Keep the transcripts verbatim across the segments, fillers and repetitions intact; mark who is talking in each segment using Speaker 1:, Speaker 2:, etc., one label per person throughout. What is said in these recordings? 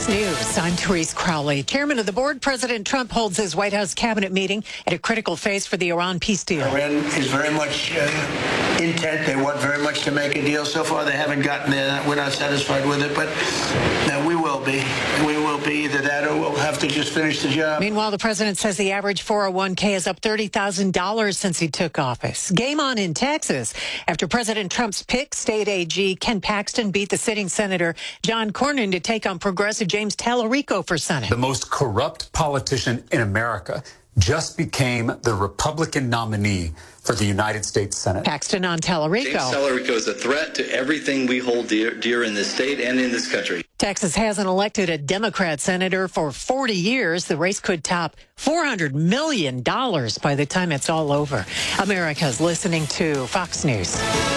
Speaker 1: Fox News, I'm Therese Crowley. Chairman of the board, President Trump holds his White House cabinet meeting at a critical phase for the Iran peace deal.
Speaker 2: Iran is very much uh, intent. They want very much to make a deal. So far, they haven't gotten there. We're not satisfied with it, but uh, we will be. We will be either that or we'll have to just finish the job.
Speaker 1: Meanwhile, the president says the average four oh one k is up thirty thousand dollars since he took office. Game on in Texas after President Trump's pick, state A G Ken Paxton beat the sitting Senator John Cornyn to take on progressive James Tallarico for Senate.
Speaker 3: The most corrupt politician in America just became the Republican nominee for the United States Senate.
Speaker 1: Paxton on Tallarico.
Speaker 4: James Tallarico is a threat to everything we hold dear, dear in this state and in this country.
Speaker 1: Texas hasn't elected a Democrat senator for forty years. The race could top four hundred million dollars by the time it's all over. America's listening to Fox News.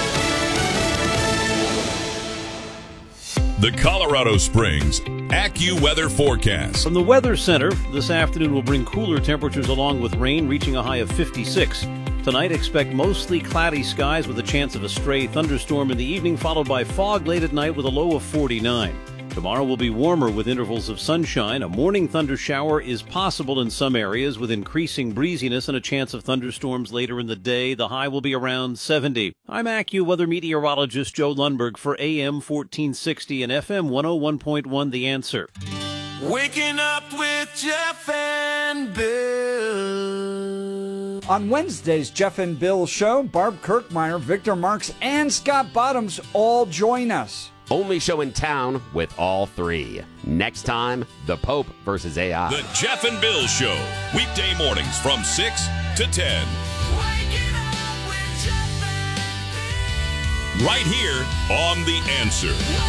Speaker 5: The Colorado Springs AccuWeather forecast.
Speaker 6: From the Weather Center, this afternoon will bring cooler temperatures along with rain, reaching a high of fifty-six. Tonight, expect mostly cloudy skies with a chance of a stray thunderstorm in the evening, followed by fog late at night with a low of forty-nine. Tomorrow will be warmer with intervals of sunshine. A morning thunder shower is possible in some areas with increasing breeziness and a chance of thunderstorms later in the day. The high will be around seventy. I'm AccuWeather meteorologist Joe Lundberg for A M fourteen sixty and F M one oh one point one The Answer.
Speaker 7: Waking up with Jeff and Bill.
Speaker 8: On Wednesday's Jeff and Bill show, Barb Kirkmeyer, Victor Marks, and Scott Bottoms all join us.
Speaker 9: Only show in town with all three. Next time, the Pope versus A I.
Speaker 5: The Jeff and Bill Show. Weekday mornings from six to ten. Right here on The Answer.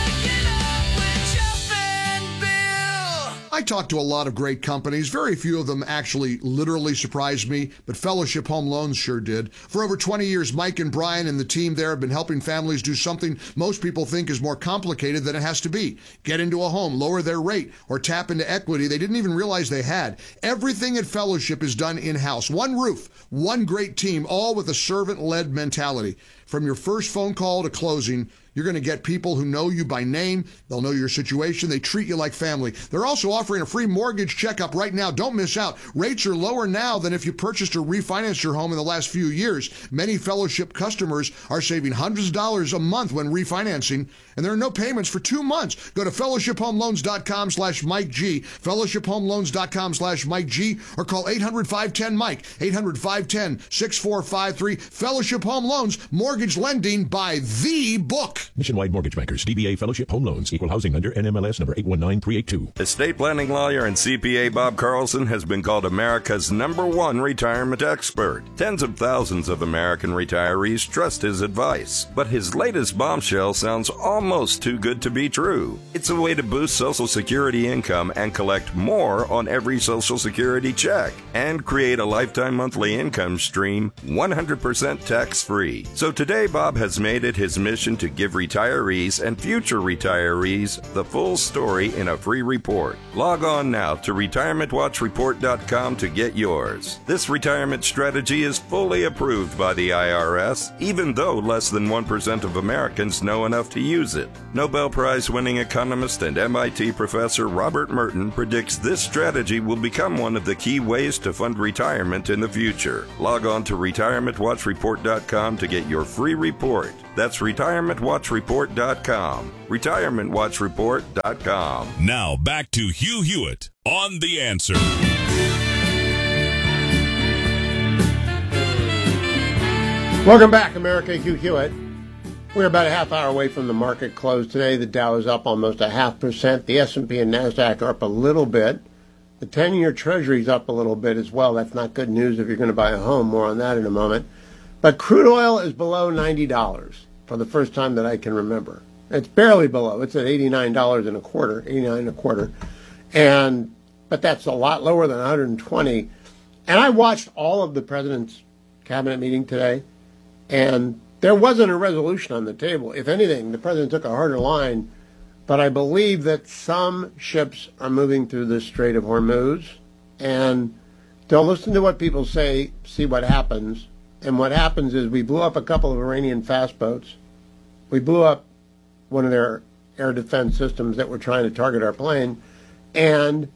Speaker 10: I talk to a lot of great companies. Very few of them actually literally surprised me, but Fellowship Home Loans sure did. For over twenty years, Mike and Brian and the team there have been helping families do something most people think is more complicated than it has to be. Get into a home, lower their rate, or tap into equity they didn't even realize they had. Everything at Fellowship is done in-house. One roof, one great team, all with a servant-led mentality. From your first phone call to closing, you're going to get people who know you by name. They'll know your situation. They treat you like family. They're also offering a free mortgage checkup right now. Don't miss out. Rates are lower now than if you purchased or refinanced your home in the last few years. Many Fellowship customers are saving hundreds of dollars a month when refinancing, and there are no payments for two months. Go to fellowshiphomeloans.com slash Mike G, fellowshiphomeloans.com slash Mike G, or call eight hundred, five one zero, Mike, eight hundred, five one zero, six four five three. Fellowship Home Loans, mortgage lending by the book.
Speaker 11: Nationwide Mortgage Bankers, D B A Fellowship Home Loans, Equal Housing Lender, N M L S number eight one nine three eight two.
Speaker 12: Estate planning lawyer and C P A Bob Carlson has been called America's number one retirement expert. Tens of thousands of American retirees trust his advice. But his latest bombshell sounds almost too good to be true. It's a way to boost Social Security income and collect more on every Social Security check and create a lifetime monthly income stream one hundred percent tax-free. So today, Bob has made it his mission to give retirees and future retirees the full story in a free report. Log on now to retirement watch report dot com to get yours. This retirement strategy is fully approved by the I R S, even though less than one percent of Americans know enough to use it. Nobel Prize-winning economist and M I T professor Robert Merton predicts this strategy will become one of the key ways to fund retirement in the future. Log on to retirement watch report dot com to get your free report. That's retirement watch report dot com. retirement watch report dot com.
Speaker 5: Now back to Hugh Hewitt on The Answer.
Speaker 13: Welcome back, America. Hugh Hewitt. We're about a half hour away from the market close today. The Dow is up almost a half percent. The S and P and NASDAQ are up a little bit. The ten-year Treasury is up a little bit as well. That's not good news if you're going to buy a home. More on that in a moment. But crude oil is below ninety dollars for the first time that I can remember. It's barely below. It's at eighty-nine dollars and a quarter, eighty-nine and a quarter. And, but that's a lot lower than one hundred twenty. And I watched all of the president's cabinet meeting today, and there wasn't a resolution on the table. If anything, the president took a harder line, but I believe that some ships are moving through the Strait of Hormuz, and don't listen to what people say, see what happens. And what happens is we blew up a couple of Iranian fast boats. We blew up one of their air defense systems that were trying to target our plane. and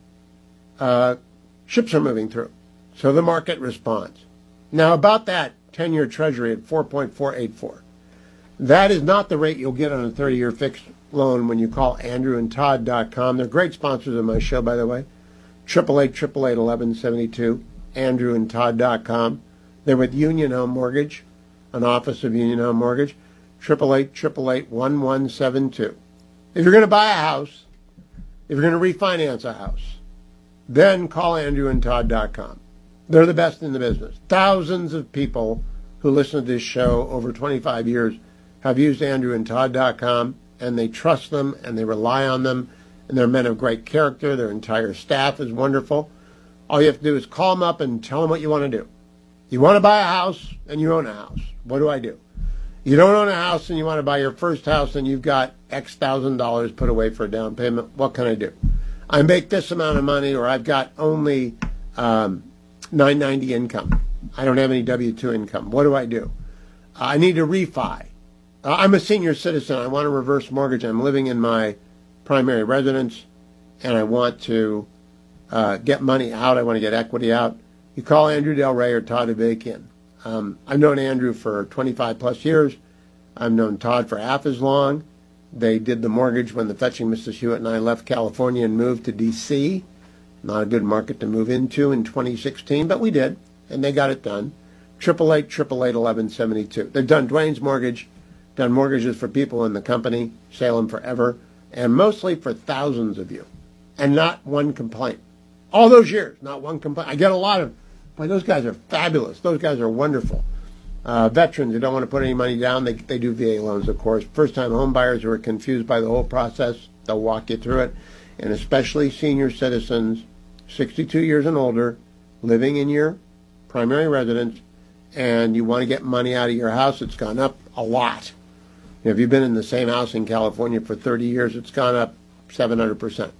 Speaker 13: uh, ships are moving through. So the market responds. Now, about that ten-year Treasury at four point four eight four, that is not the rate you'll get on a thirty-year fixed loan when you call andrew and todd dot com. They're great sponsors of my show, by the way. eight eight eight, eight eight eight, eleven seventy-two, andrew and todd dot com. They're with Union Home Mortgage, an office of Union Home Mortgage, eight eight eight, eight eight eight, one one seven two. If you're going to buy a house, if you're going to refinance a house, then call andrew and todd dot com. They're the best in the business. Thousands of people who listen to this show over twenty-five years have used andrew and todd dot com, and they trust them, and they rely on them, and they're men of great character. Their entire staff is wonderful. All you have to do is call them up and tell them what you want to do. You want to buy a house, and you own a house. What do I do? You don't own a house, and you want to buy your first house, and you've got X thousand dollars put away for a down payment. What can I do? I make this amount of money, or I've got only um, nine ninety income. I don't have any W two income. What do I do? I need to refi. Uh, I'm a senior citizen. I want to reverse mortgage. I'm living in my primary residence, and I want to uh, get money out. I want to get equity out. You call Andrew Del Rey or Todd Avakian. Um, I've known Andrew for twenty-five plus years. I've known Todd for half as long. They did the mortgage when the fetching Missus Hewitt and I left California and moved to D C Not a good market to move into in twenty sixteen, but we did, and they got it done. eight eight eight, eight eight eight, eleven seventy-two. They've done Dwayne's Mortgage, done mortgages for people in the company, Salem Forever, and mostly for thousands of you, and not one complaint. All those years, not one complaint. I get a lot of, boy, those guys are fabulous. Those guys are wonderful. Uh, veterans who don't want to put any money down, they, they do V A loans, of course. First-time home buyers who are confused by the whole process, they'll walk you through it. And especially senior citizens, sixty-two years and older, living in your primary residence, and you want to get money out of your house. It's gone up a lot. If you've been in the same house in California for thirty years, it's gone up seven hundred percent.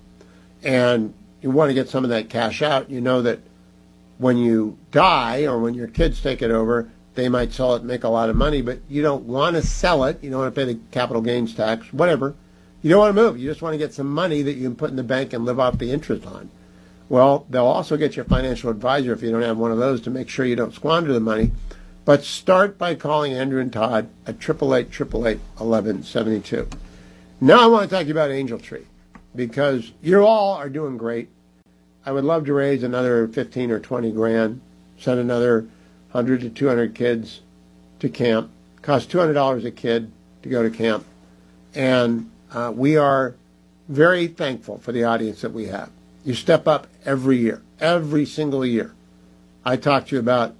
Speaker 13: And you want to get some of that cash out. You know that when you die or when your kids take it over, they might sell it and make a lot of money, but you don't want to sell it. You don't want to pay the capital gains tax, whatever. You don't want to move. You just want to get some money that you can put in the bank and live off the interest on. Well, they'll also get your financial advisor if you don't have one of those to make sure you don't squander the money. But start by calling Andrew and Todd at eight eight eight, eight eight eight, eleven seventy-two. Now I want to talk to you about Angel Tree, because you all are doing great. I would love to raise another fifteen or twenty grand, send another one hundred to two hundred kids to camp. It costs two hundred dollars a kid to go to camp. And uh, we are very thankful for the audience that we have. You step up every year, every single year. I talk to you about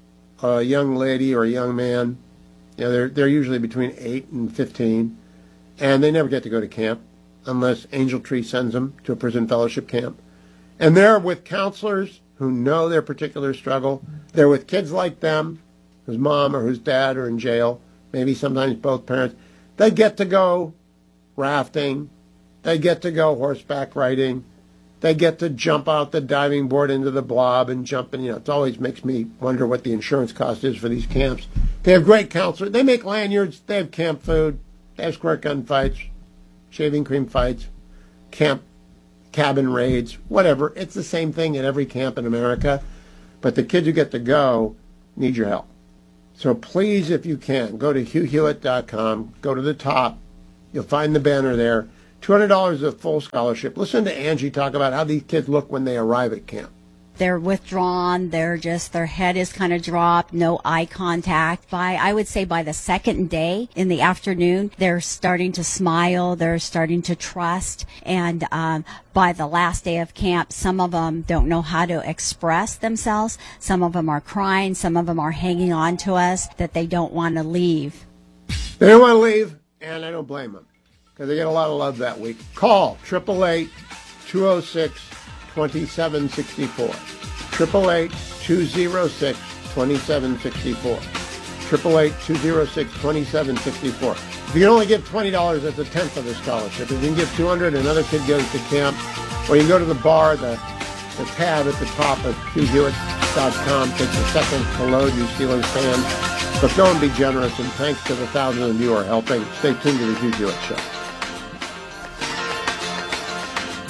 Speaker 13: a young lady or a young man. You know, they're, they're usually between eight and fifteen, and they never get to go to camp unless Angel Tree sends them to a prison fellowship camp. And they're with counselors who know their particular struggle. They're with kids like them, whose mom or whose dad are in jail, maybe sometimes both parents. They get to go rafting. They get to go horseback riding. They get to jump out the diving board into the blob and jump in. You know, it always makes me wonder what the insurance cost is for these camps. They have great counselors. They make lanyards. They have camp food. They have squirt gun fights, shaving cream fights, camp cabin raids, whatever. It's the same thing at every camp in America. But the kids who get to go need your help. So please, if you can, go to hugh hewitt dot com, go to the top. You'll find the banner there. two hundred dollars is a full scholarship. Listen to Angie talk about how these kids look when they arrive at camp.
Speaker 14: They're withdrawn. They're just, their head is kind of dropped, no eye contact. By, I would say by the second day in the afternoon, they're starting to smile. They're starting to trust. And um, by the last day of camp, some of them don't know how to express themselves. Some of them are crying. Some of them are hanging on to us that they don't want to leave.
Speaker 13: They don't want to leave, and I don't blame them, because they get a lot of love that week. Call eight eight eight, two oh six, two seven six four. eight eight eight, two oh six, two seven six four. eight eight eight, two oh six, two seven six four. If you can only give twenty dollars, that's a tenth of the scholarship. If you can give two hundred dollars, another kid goes to camp. Or you can go to the bar, the, the tab at the top of hugh hewitt dot com. Takes a second to load, you Steelers fans. But go and be generous, and thanks to the thousands of you who are helping. Stay tuned to the Hugh Hewitt Show.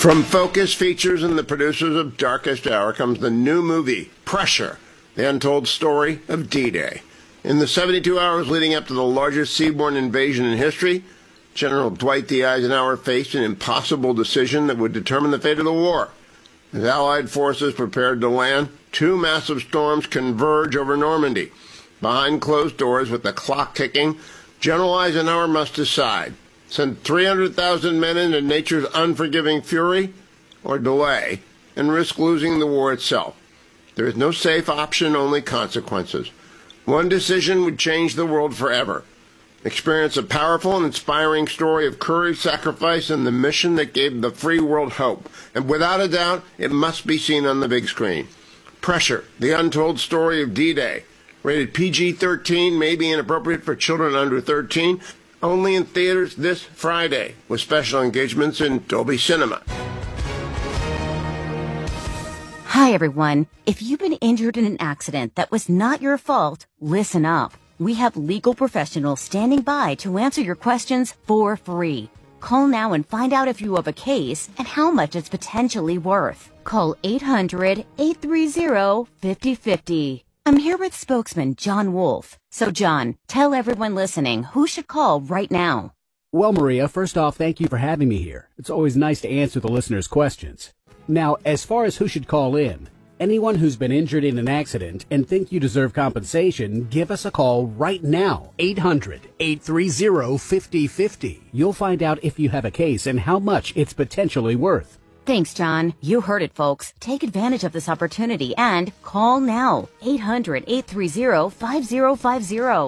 Speaker 13: From Focus Features and the producers of Darkest Hour comes the new movie, Pressure, the untold story of D-Day. In the seventy-two hours leading up to the largest seaborne invasion in history, General Dwight D. Eisenhower faced an impossible decision that would determine the fate of the war. As Allied forces prepared to land, two massive storms converge over Normandy. Behind closed doors, with the clock ticking, General Eisenhower must decide. Send three hundred thousand men into nature's unforgiving fury, or delay, and risk losing the war itself. There is no safe option, only consequences. One decision would change the world forever. Experience a powerful and inspiring story of courage, sacrifice, and the mission that gave the free world hope. And without a doubt, it must be seen on the big screen. Pressure, the untold story of D-Day. Rated P G thirteen, may be inappropriate for children under thirteen. Only in theaters this Friday, with special engagements in Dolby Cinema.
Speaker 15: Hi, everyone. If you've been injured in an accident that was not your fault, listen up. We have legal professionals standing by to answer your questions for free. Call now and find out if you have a case and how much it's potentially worth. Call eight hundred, eight three zero, five zero five zero. I'm here with spokesman John Wolf. So, John, tell everyone listening who should call right now.
Speaker 16: Well, Maria, first off, thank you for having me here. It's always nice to answer the listeners' questions. Now, as far as who should call in, anyone who's been injured in an accident and think you deserve compensation, give us a call right now. eight hundred, eight three zero, five zero five zero. You'll find out if you have a case and how much it's potentially worth.
Speaker 15: Thanks, John. You heard it, folks. Take advantage of this opportunity and call now. eight hundred, eight three zero, five zero five zero.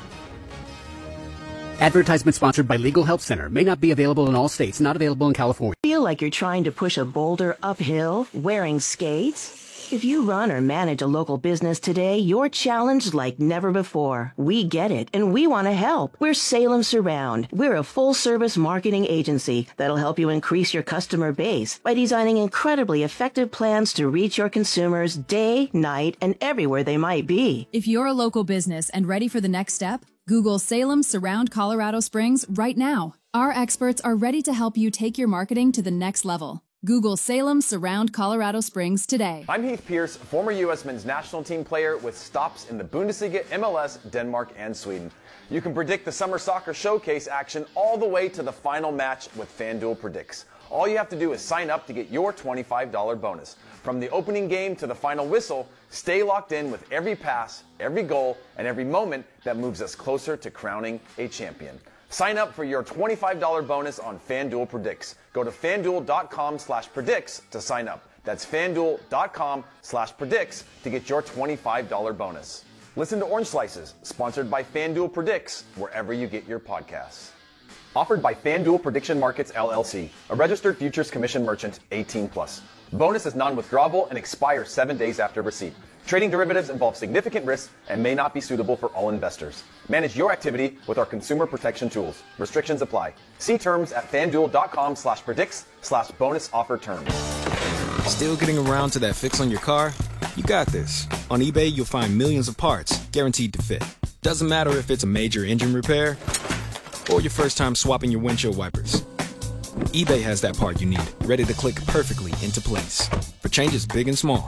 Speaker 16: Advertisement sponsored by Legal Help Center. May not be available in all states. Not available in California.
Speaker 17: Feel like you're trying to push a boulder uphill wearing skates? If you run or manage a local business today, you're challenged like never before. We get it, and we want to help. We're Salem Surround. We're a full-service marketing agency that'll help you increase your customer base by designing incredibly effective plans to reach your consumers day, night, and everywhere they might be.
Speaker 18: If you're a local business and ready for the next step, Google Salem Surround Colorado Springs right now. Our experts are ready to help you take your marketing to the next level. Google Salem Surround Colorado Springs today.
Speaker 19: I'm Heath Pierce, former U S men's national team player with stops in the Bundesliga, M L S, Denmark, and Sweden. You can predict the Summer Soccer Showcase action all the way to the final match with FanDuel Predicts. All you have to do is sign up to get your twenty-five dollars bonus. From the opening game to the final whistle, stay locked in with every pass, every goal, and every moment that moves us closer to crowning a champion. Sign up for your twenty-five dollars bonus on FanDuel Predicts. Go to FanDuel.com slash predicts to sign up. That's FanDuel.com slash predicts to get your twenty-five dollars bonus. Listen to Orange Slices, sponsored by FanDuel Predicts, wherever you get your podcasts. Offered by FanDuel Prediction Markets, L L C, a registered futures commission merchant, eighteen plus. Bonus is non-withdrawable and expires seven days after receipt. Trading derivatives involves significant risk and may not be suitable for all investors. Manage your activity with our consumer protection tools. Restrictions apply. See terms at FanDuel.com slash predicts slash bonus offer terms.
Speaker 20: Still getting around to that fix on your car? You got this. On eBay, you'll find millions of parts guaranteed to fit. Doesn't matter if it's a major engine repair or your first time swapping your windshield wipers. eBay has that part you need, ready to click perfectly into place for changes big and small.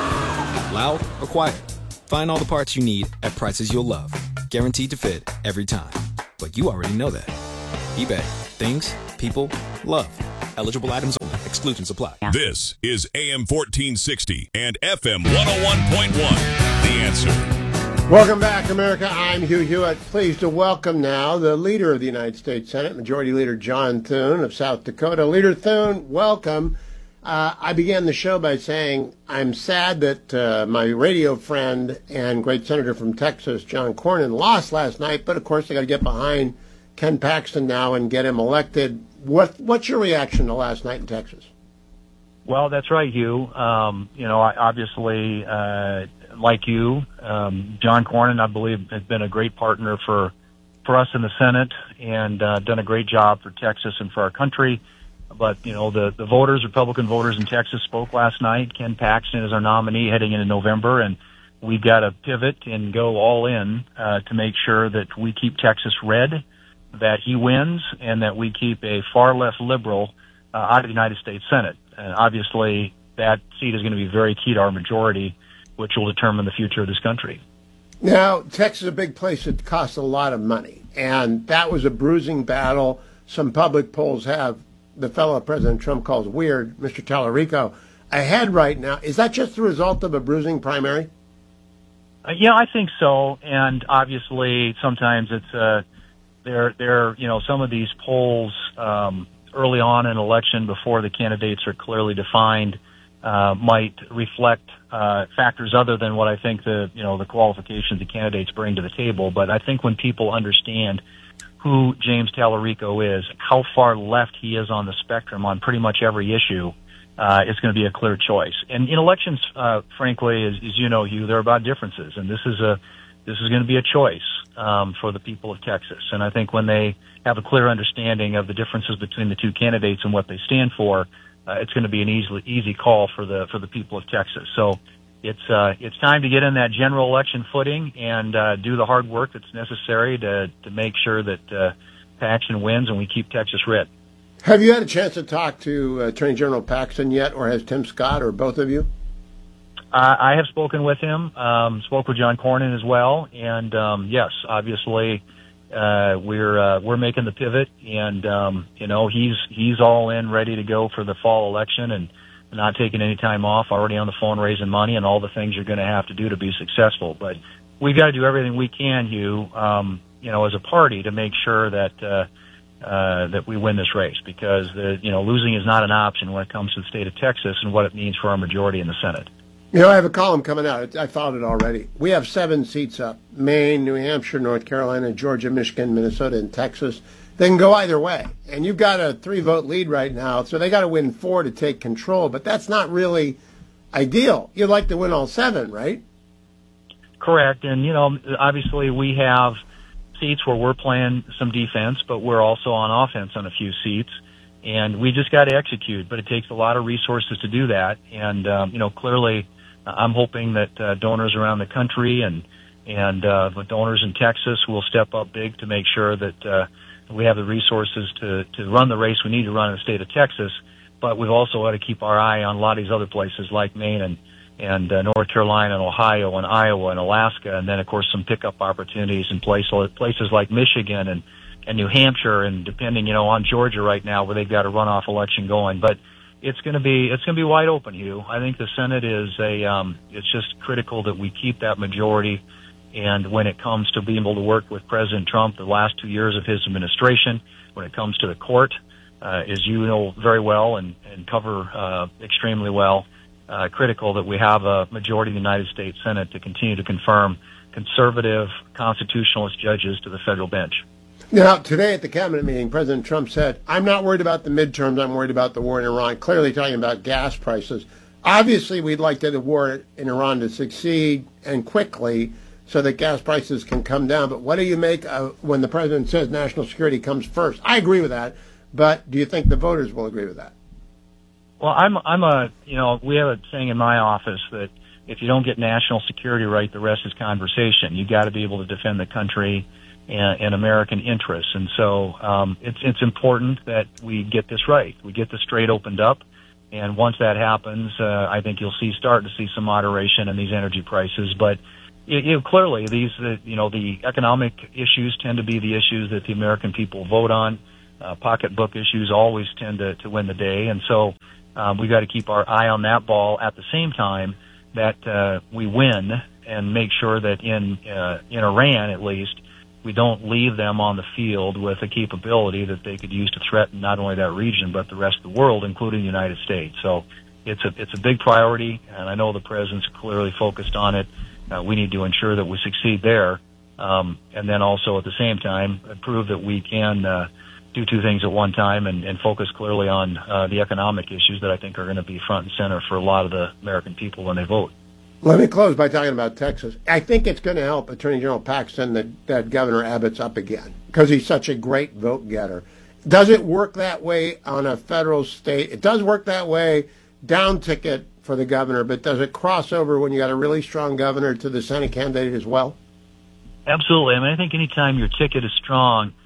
Speaker 20: Loud or quiet, find all the parts you need at prices you'll love. Guaranteed to fit every time. But you already know that. eBay. Things people love. Eligible items only. Exclusions apply.
Speaker 5: This is A M fourteen sixty and F M one oh one point one. The Answer.
Speaker 13: Welcome back, America. I'm Hugh Hewitt. Pleased to welcome now the leader of the United States Senate, Majority Leader John Thune of South Dakota. Leader Thune, welcome. Uh, I began the show by saying I'm sad that uh, my radio friend and great senator from Texas, John Cornyn, lost last night. But, of course, they got to get behind Ken Paxton now and get him elected. What What's your reaction to last night in Texas?
Speaker 21: Well, that's right, Hugh. Um, you know, I obviously, uh, like you, um, John Cornyn, I believe, has been a great partner for, for us in the Senate and uh, done a great job for Texas and for our country. But, you know, the, the voters, Republican voters in Texas spoke last night. Ken Paxton is our nominee heading into November, and we've got to pivot and go all in uh, to make sure that we keep Texas red, that he wins, and that we keep a far less liberal uh, out of the United States Senate. And obviously, that seat is going to be very key to our majority, which will determine the future of this country.
Speaker 13: Now, Texas is a big place that costs a lot of money, and that was a bruising battle. Some public polls have the fellow President Trump calls weird, Mister Tallarico, ahead right now. Is that just the result of a bruising primary?
Speaker 21: Uh, yeah, I think so. And obviously, sometimes it's uh, they're they're you know some of these polls um, early on in an election before the candidates are clearly defined uh, might reflect uh, factors other than what I think the you know the qualifications the candidates bring to the table. But I think when people understand who James Tallarico is, how far left he is on the spectrum on pretty much every issue, uh, it's going to be a clear choice. And in elections, uh, frankly, as, as you know, Hugh, they're about differences, and this is a this is going to be a choice um, for the people of Texas. And I think when they have a clear understanding of the differences between the two candidates and what they stand for, uh, it's going to be an easy easy call for the for the people of Texas. So it's uh, it's time to get in that general election footing and uh, do the hard work that's necessary to to make sure that uh, Paxton wins and we keep Texas red.
Speaker 13: Have you had a chance to talk to Attorney General Paxton yet, or has Tim Scott, or both of you?
Speaker 21: Uh, I have spoken with him, um, spoke with John Cornyn as well, and um, yes, obviously uh, we're uh, we're making the pivot, and um, you know he's he's all in, ready to go for the fall election, and not taking any time off. Already on the phone raising money and all the things you're going to have to do to be successful. But we've got to do everything we can, Hugh, um, you know, as a party to make sure that uh, uh, that we win this race, because the you know losing is not an option when it comes to the state of Texas and what it means for our majority in the Senate.
Speaker 13: You know, I have a column coming out. I filed it already. We have seven seats up: Maine, New Hampshire, North Carolina, Georgia, Michigan, Minnesota, and Texas. They can go either way. And you've got a three-vote lead right now, so they got to win four to take control. But that's not really ideal. You'd like to win all seven, right?
Speaker 21: Correct. And, you know, obviously we have seats where we're playing some defense, but we're also on offense on a few seats. And we just got to execute. But it takes a lot of resources to do that. And, um, you know, clearly I'm hoping that uh, donors around the country and, and uh, the donors in Texas will step up big to make sure that uh, we have the resources to, to run the race we need to run in the state of Texas, but we've also got to keep our eye on a lot of these other places like Maine and, and uh, North Carolina and Ohio and Iowa and Alaska, and then, of course, some pickup opportunities in place, places like Michigan and, and New Hampshire, and depending, you know, on Georgia right now where they've got a runoff election going. But it's going to be it's going to be wide open, Hugh. I think the Senate is a um, it's just critical that we keep that majority. And when it comes to being able to work with President Trump the last two years of his administration, when it comes to the court, uh, as you know very well and, and cover uh, extremely well, uh, critical that we have a majority of the United States Senate to continue to confirm conservative constitutionalist judges to the federal bench.
Speaker 13: Now, today at the cabinet meeting, President Trump said, I'm not worried about the midterms, I'm worried about the war in Iran, clearly talking about gas prices. Obviously, we'd like the war in Iran to succeed and quickly, so that gas prices can come down. But what do you make of when the president says national security comes first? I agree with that, but do you think the voters will agree with that?
Speaker 21: Well, I'm, I'm a, you know, we have a saying in my office that if you don't get national security right, the rest is conversation. You got to be able to defend the country and, and American interests. And so, um, it's, it's important that we get this right. We get the strait opened up. And once that happens, uh, I think you'll see, start to see some moderation in these energy prices. But You know, clearly, these, uh, you know, the economic issues tend to be the issues that the American people vote on. Uh, pocketbook issues always tend to, to win the day. And so um, we've got to keep our eye on that ball at the same time that uh, we win and make sure that in, uh, in Iran, at least, we don't leave them on the field with a capability that they could use to threaten not only that region, but the rest of the world, including the United States. So it's a, it's a big priority, and I know the president's clearly focused on it. Uh, we need to ensure that we succeed there, um, and then also at the same time prove that we can uh, do two things at one time and, and focus clearly on uh, the economic issues that I think are going to be front and center for a lot of the American people when they vote.
Speaker 13: Let me close by talking about Texas. I think it's going to help Attorney General Paxton that, that Governor Abbott's up again because he's such a great vote getter. Does it work that way on a federal state? It does work that way down ticket for the governor, but does it cross over when you got a really strong governor to the Senate candidate as well?
Speaker 21: Absolutely. I mean, I think anytime your ticket is strong,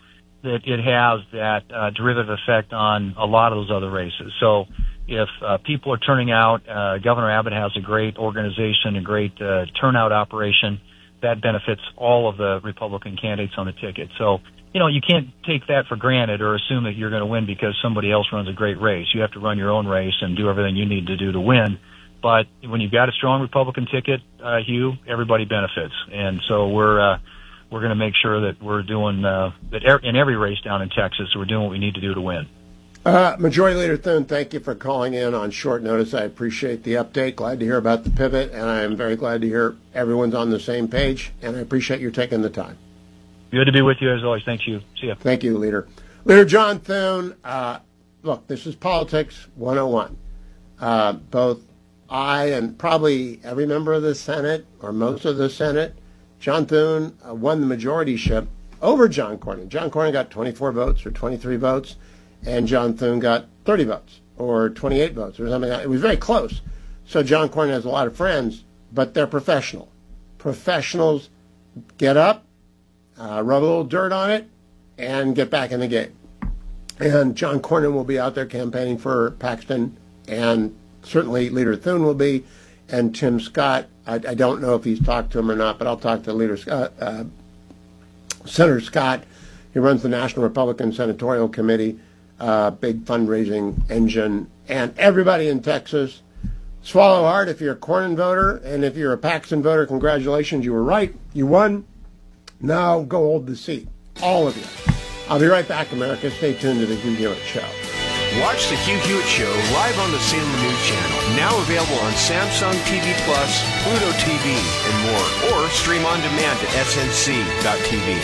Speaker 21: that it has that uh, derivative effect on a lot of those other races. So if uh, people are turning out, uh, Governor Abbott has a great organization, a great uh, turnout operation that benefits all of the Republican candidates on the ticket. So, you know, you can't take that for granted or assume that you're going to win because somebody else runs a great race. You have to run your own race and do everything you need to do to win. But when you've got a strong Republican ticket, uh, Hugh, everybody benefits. And so we're uh, we're going to make sure that we're doing uh, that er- in every race down in Texas, we're doing what we need to do to win.
Speaker 13: Uh, Majority Leader Thune, thank you for calling in on short notice. I appreciate the update. Glad to hear about the pivot, and I am very glad to hear everyone's on the same page, and I appreciate you taking the time.
Speaker 21: Good to be with you as always. Thank you. See ya.
Speaker 13: Thank you, Leader. Leader John Thune, uh, look, this is Politics one oh one. Uh, both I and probably every member of the Senate, or most of the Senate, John Thune uh, won the majorityship over John Cornyn. John Cornyn got twenty-four votes or twenty-three votes. And John Thune got thirty votes or twenty-eight votes or something. It was very close. So John Cornyn has a lot of friends, but they're professional. Professionals get up, uh, rub a little dirt on it, and get back in the game. And John Cornyn will be out there campaigning for Paxton, and certainly Leader Thune will be, and Tim Scott. I, I don't know if he's talked to him or not, but I'll talk to Leader Scott, uh, Senator Scott. He runs the National Republican Senatorial Committee. Uh, big fundraising engine, and everybody in Texas, swallow hard if you're a Cornyn voter, and if you're a Paxton voter, congratulations, you were right, you won. Now go hold the seat, all of you. I'll be right back, America. Stay tuned to the Hugh Hewitt Show.
Speaker 2: Watch the Hugh Hewitt Show live on the Salem News Channel, now available on Samsung T V Plus, Pluto T V, and more, or stream on demand at S N C dot T V.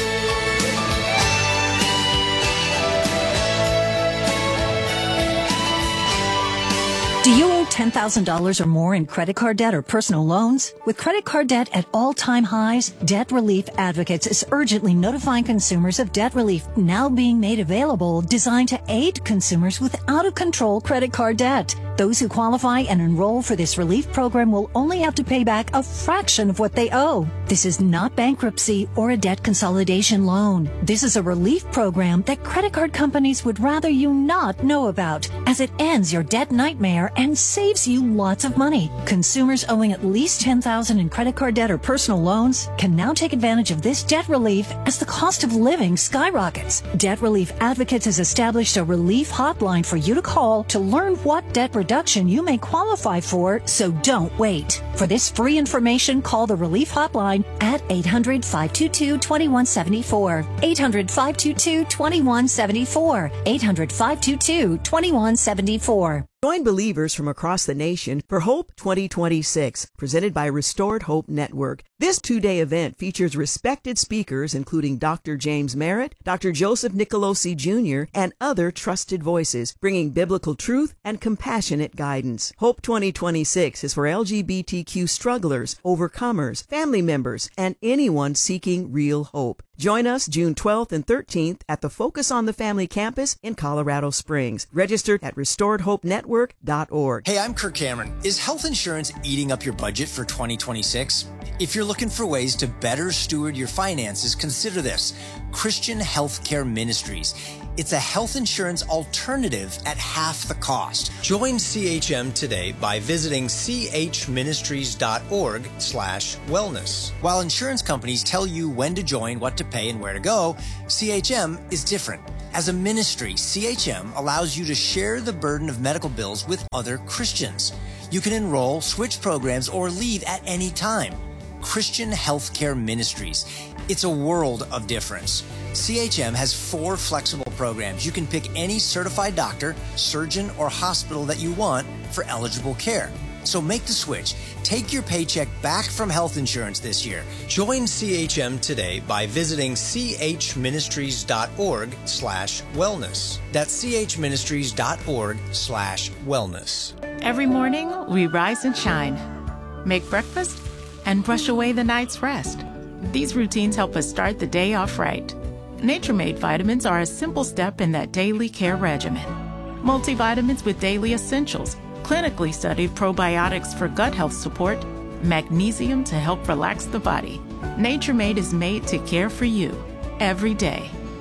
Speaker 22: Do you owe ten thousand dollars or more in credit card debt or personal loans? With credit card debt at all-time highs, Debt Relief Advocates is urgently notifying consumers of debt relief now being made available, designed to aid consumers with out-of-control credit card debt. Those who qualify and enroll for this relief program will only have to pay back a fraction of what they owe. This is not bankruptcy or a debt consolidation loan. This is a relief program that credit card companies would rather you not know about, as it ends your debt nightmare and saves you lots of money. Consumers owing at least ten thousand dollars in credit card debt or personal loans can now take advantage of this debt relief as the cost of living skyrockets. Debt Relief Advocates has established a relief hotline for you to call to learn what debt reduction you may qualify for, so don't wait. For this free information, call the relief hotline at eight hundred, five two two, two one seven four. eight hundred, five two two, two one seven four. eight hundred, five two two, two one seven four.
Speaker 23: Join believers from across the nation for Hope twenty twenty-six, presented by Restored Hope Network. This two-day event features respected speakers including Doctor James Merritt, Doctor Joseph Nicolosi Junior, and other trusted voices, bringing biblical truth and compassionate guidance. Hope twenty twenty-six is for L G B T Q strugglers, overcomers, family members, and anyone seeking real hope. Join us June twelfth and thirteenth at the Focus on the Family campus in Colorado Springs. Registered at restored hope network dot org.
Speaker 24: Hey, I'm Kirk Cameron. Is health insurance eating up your budget for twenty twenty-six? If you're looking for ways to better steward your finances, consider this: Christian Healthcare Ministries. It's a health insurance alternative at half the cost. Join C H M today by visiting c h ministries dot org slash wellness. While insurance companies tell you when to join, what to pay, and where to go, C H M is different. As a ministry, C H M allows you to share the burden of medical bills with other Christians. You can enroll, switch programs, or leave at any time. Christian Healthcare Ministries. It's a world of difference. C H M has four flexible programs. You can pick any certified doctor, surgeon, or hospital that you want for eligible care. So make the switch. Take your paycheck back from health insurance this year. Join C H M today by visiting c h ministries dot org slash wellness. That's c h ministries dot org slash wellness.
Speaker 25: Every morning, we rise and shine, make breakfast, and brush away the night's rest. These routines help us start the day off right. Nature-Made vitamins are a simple step in that daily care regimen. Multivitamins with daily essentials, clinically studied probiotics for gut health support, magnesium to help relax the body. Nature-Made is made to care for you every day.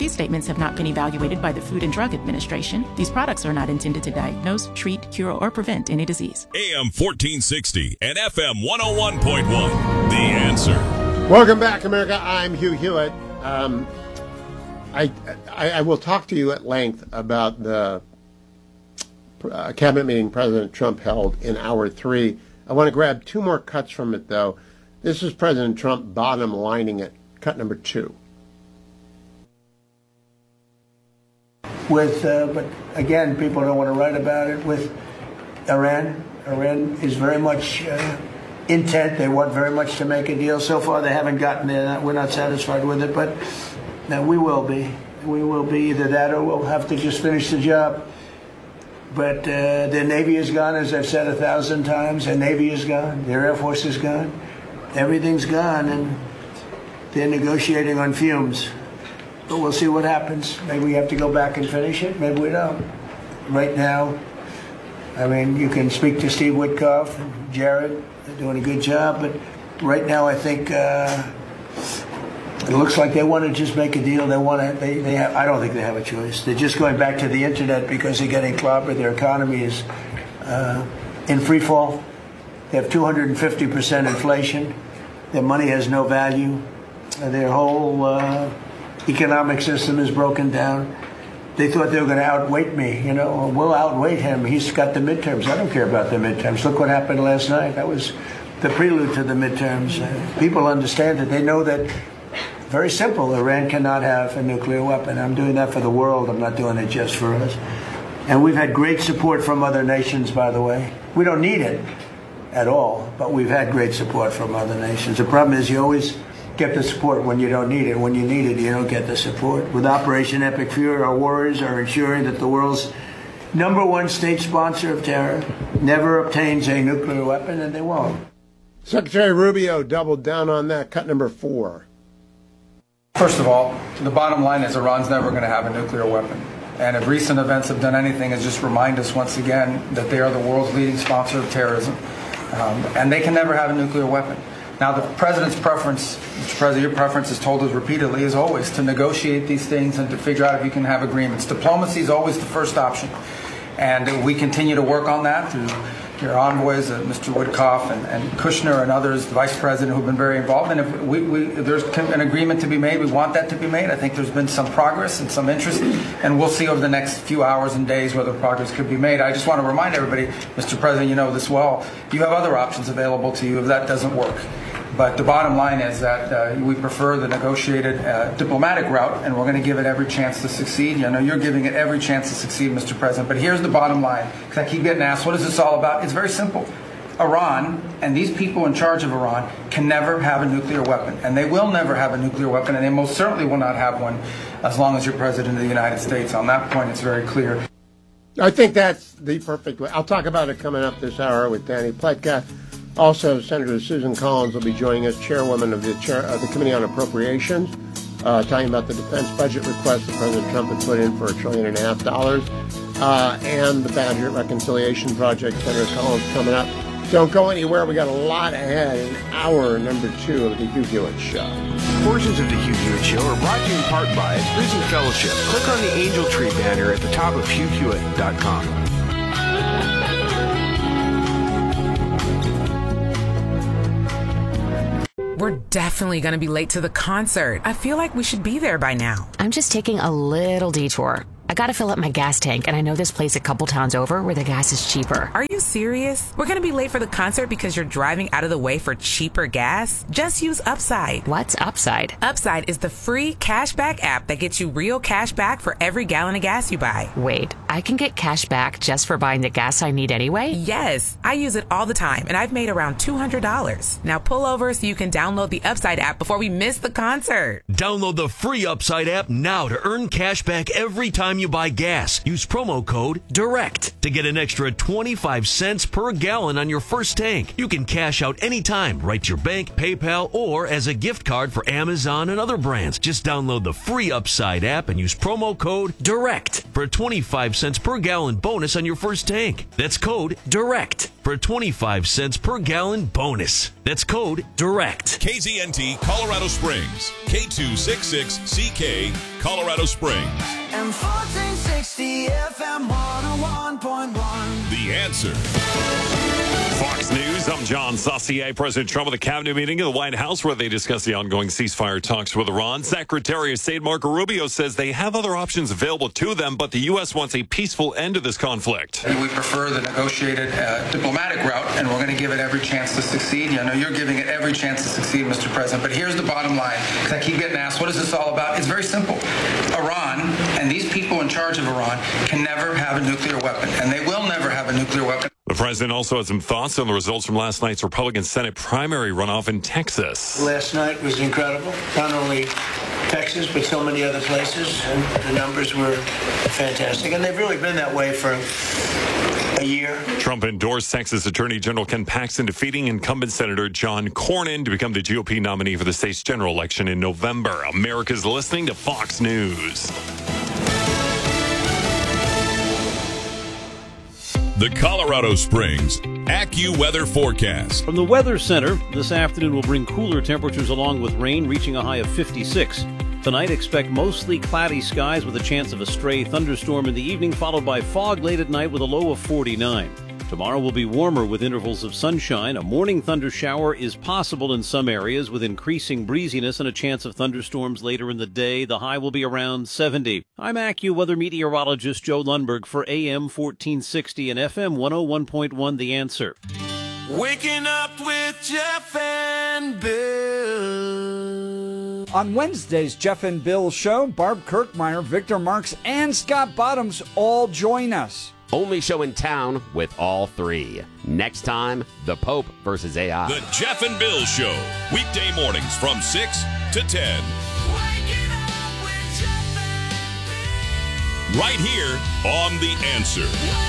Speaker 25: These statements have not been evaluated by the Food and Drug Administration. These products are not intended to diagnose, treat, cure, or prevent any disease.
Speaker 5: A M fourteen sixty and F M one oh one point one. The Answer.
Speaker 13: Welcome back, America. I'm Hugh Hewitt. Um, I, I I will talk to you at length about the uh, cabinet meeting President Trump held in hour three. I want to grab two more cuts from it, though. This is President Trump bottom lining it. Cut number two.
Speaker 1: With, uh, but again, people don't want to write about it. With Iran, Iran is very much uh, intent. They want very much to make a deal. So far, they haven't gotten there. We're not satisfied with it, but now we will be. We will be either that or we'll have to just finish the job. But uh, their Navy is gone, as I've said a thousand times. Their Navy is gone. Their Air Force is gone. Everything's gone, and they're negotiating on fumes. But we'll see what happens. Maybe we have to go back and finish it. Maybe we don't. Right now, I mean, you can speak to Steve Witkoff and Jared. They're doing a good job. But right now, I think uh, it looks like they want to just make a deal. They want to. They, they have. I don't think they have a choice. They're just going back to the internet because they're getting clobbered. Their economy is uh, in free fall. They have two hundred fifty percent inflation. Their money has no value. Their whole uh, economic system is broken down. They thought they were going to outweight me. You know, we'll outweight him. He's got the midterms. I don't care about the midterms. Look what happened last night. That was the prelude to the midterms. Uh, people understand it. They know that, very simple, Iran cannot have a nuclear weapon. I'm doing that for the world. I'm not doing it just for us. And we've had great support from other nations, by the way. We don't need it at all, but we've had great support from other nations. The problem is you always get the support when you don't need it. When you need it, you don't get the support. With Operation Epic Fury, our warriors are ensuring that the world's number one state sponsor of terror never obtains a nuclear weapon, and they won't.
Speaker 13: Secretary Rubio doubled down on that. Cut number four.
Speaker 3: First of all, the bottom line is Iran's never going to have a nuclear weapon. And if recent events have done anything, is just remind us once again that they are the world's leading sponsor of terrorism. Um, and they can never have a nuclear weapon. Now, the president's preference, Mister President, your preference has told us repeatedly, is always to negotiate these things and to figure out if you can have agreements. Diplomacy is always the first option. And we continue to work on that through your envoys, uh, Mister Witkoff and, and Kushner and others, the vice president, who've been very involved. And if, we, we, if there's an agreement to be made, we want that to be made. I think there's been some progress and some interest, and we'll see over the next few hours and days whether progress could be made. I just want to remind everybody, Mister President, you know this well, you have other options available to you if that doesn't work. But the bottom line is that uh, we prefer the negotiated uh, diplomatic route, and we're going to give it every chance to succeed. I know you're giving it every chance to succeed, Mister President. But here's the bottom line, because I keep getting asked, what is this all about? It's very simple. Iran and these people in charge of Iran can never have a nuclear weapon, and they will never have a nuclear weapon, and they most certainly will not have one as long as you're President of the United States. On that point, it's very clear.
Speaker 13: I think that's the perfect way. I'll talk about it coming up this hour with Danny Pletka. Also, Senator Susan Collins will be joining us, chairwoman of the, chair, of the Committee on Appropriations, uh, talking about the defense budget request that President Trump had put in for a trillion and a half dollars, uh, and the Badger Reconciliation Project. Senator Collins coming up. Don't go anywhere. We got a lot ahead in hour number two of the Hugh Hewitt Show.
Speaker 2: Portions of the Hugh Hewitt Show are brought to you in part by Prison Fellowship. Click on the Angel Tree banner at the top of hugh hewitt dot com.
Speaker 4: We're definitely going to be late to the concert. I feel like we should be there by now.
Speaker 6: I'm just taking a little detour. I gotta fill up my gas tank, and I know this place a couple towns over where the gas is cheaper.
Speaker 4: Are you serious? We're gonna be late for the concert because you're driving out of the way for cheaper gas? Just use Upside.
Speaker 6: What's Upside?
Speaker 4: Upside is the free cashback app that gets you real cash back for every gallon of gas you buy.
Speaker 6: Wait, I can get cash back just for buying the gas I need anyway?
Speaker 4: Yes, I use it all the time, and I've made around two hundred dollars. Now pull over so you can download the Upside app before we miss the concert.
Speaker 7: Download the free Upside app now to earn cash back every time you buy gas. Use promo code DIRECT to get an extra twenty-five cents per gallon on your first tank. You can cash out anytime, right to your bank, PayPal, or as a gift card for Amazon and other brands. Just download the free Upside app and use promo code DIRECT for a twenty-five cents per gallon bonus on your first tank. That's code DIRECT. for a twenty-five cents per gallon bonus. That's code DIRECT.
Speaker 5: K Z N T Colorado Springs, K two sixty-six C K, Colorado Springs.
Speaker 8: And fourteen sixty F M one oh one point one.
Speaker 5: The Answer.
Speaker 9: Fox News, I'm John Saucier. President Trump at the cabinet meeting in the White House where they discussed the ongoing ceasefire talks with Iran. Secretary of State Marco Rubio says they have other options available to them, but the U S wants a peaceful end to this conflict.
Speaker 3: We prefer the negotiated uh, diplomatic route, and we're going to give it every chance to succeed. I know you're giving it every chance to succeed, Mister President, but here's the bottom line, because I keep getting asked, what is this all about? It's very simple. Iran and these people in charge of Iran can never have a nuclear weapon, and they will never have a nuclear weapon.
Speaker 9: The president also had some thoughts on the results from last night's Republican Senate primary runoff in Texas.
Speaker 1: Last night was incredible. Not only Texas, but so many other places. And the numbers were fantastic. And they've really been that way for a year.
Speaker 9: Trump endorsed Texas Attorney General Ken Paxton defeating incumbent Senator John Cornyn to become the G O P nominee for the state's general election in November. America's listening to Fox News.
Speaker 5: The Colorado Springs AccuWeather forecast.
Speaker 10: From the Weather Center, this afternoon will bring cooler temperatures along with rain, reaching a high of fifty-six. Tonight, expect mostly cloudy skies with a chance of a stray thunderstorm in the evening, followed by fog late at night with a low of forty-nine. Tomorrow will be warmer with intervals of sunshine. A morning thunder shower is possible in some areas with increasing breeziness and a chance of thunderstorms later in the day. The high will be around seventy. I'm AccuWeather meteorologist Joe Lundberg for A M fourteen sixty and F M one oh one point one The Answer.
Speaker 8: Waking up with Jeff and Bill.
Speaker 11: On Wednesday's Jeff and Bill show, Barb Kirkmeyer, Victor Marks, and Scott Bottoms all join us.
Speaker 12: Only show in town with all three. Next time, the Pope versus A I.
Speaker 5: The Jeff and Bill Show. Weekday mornings from six to ten. Right here on The Answer.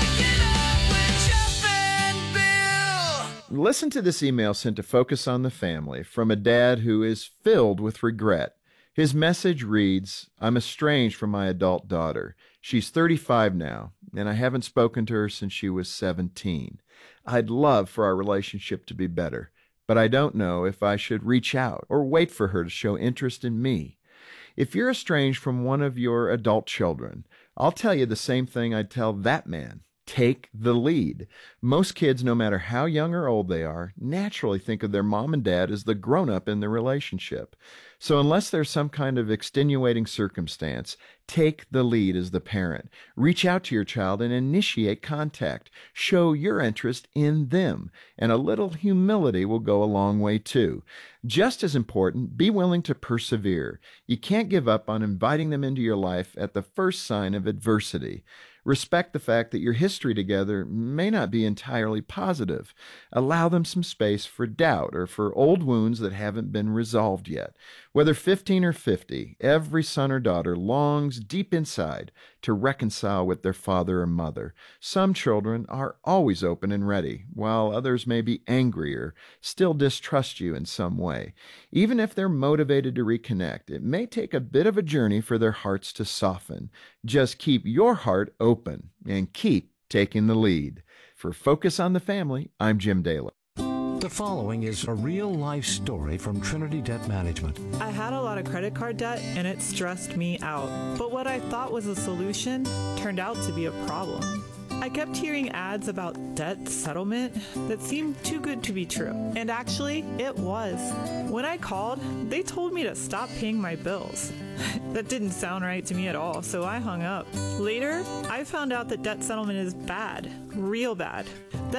Speaker 26: Listen to this email sent to Focus on the Family from a dad who is filled with regret. His message reads, I'm estranged from my adult daughter. She's thirty-five now, and I haven't spoken to her since she was seventeen. I'd love for our relationship to be better, but I don't know if I should reach out or wait for her to show interest in me. If you're estranged from one of your adult children, I'll tell you the same thing I'd tell that man. Take the lead. Most kids, no matter how young or old they are, naturally think of their mom and dad as the grown-up in the relationship. So unless there's some kind of extenuating circumstance, take the lead as the parent. Reach out to your child and initiate contact. Show your interest in them, and a little humility will go a long way too. Just as important, be willing to persevere. You can't give up on inviting them into your life at the first sign of adversity. Respect the fact that your history together may not be entirely positive. Allow them some space for doubt or for old wounds that haven't been resolved yet. Whether fifteen or fifty, every son or daughter longs deep inside to reconcile with their father or mother. Some children are always open and ready, while others may be angry or still distrust you in some way. Even if they're motivated to reconnect, it may take a bit of a journey for their hearts to soften. Just keep your heart open and keep taking the lead. For Focus on the Family, I'm Jim Daly.
Speaker 27: The following is a real-life story from Trinity Debt Management.
Speaker 28: I had a lot of credit card debt, and it stressed me out. But what I thought was a solution turned out to be a problem. I kept hearing ads about debt settlement that seemed too good to be true. And actually, it was. When I called, they told me to stop paying my bills. That didn't sound right to me at all, so I hung up. Later, I found out that debt settlement is bad, real bad.